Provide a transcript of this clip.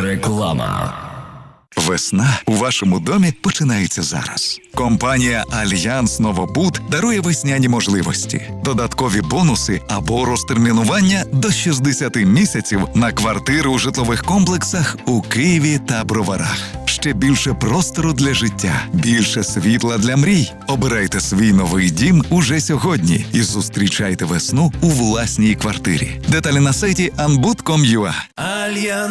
Реклама. Весна у вашому домі починається зараз. Компанія «Альянс Новобуд» дарує весняні можливості, додаткові бонуси або розтермінування до 60 місяців на квартири у житлових комплексах у Києві та Броварах. Ще більше простору для життя, більше світла для мрій. Обирайте свій новий дім уже сьогодні і зустрічайте весну у власній квартирі. Деталі на сайті anbud.com.ua.